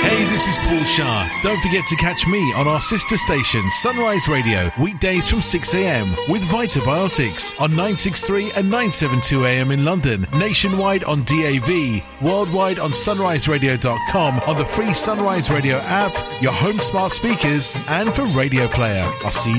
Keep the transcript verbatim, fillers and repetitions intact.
Hey, this is Paul Shah. Don't forget to catch me on our sister station, Sunrise Radio, weekdays from six a.m. with Vitabiotics on nine sixty-three and nine seventy-two a m in London, nationwide on D A B, worldwide on sunrise radio dot com, on the free Sunrise Radio app, your home smart speakers, and for Radio Player. I'll see you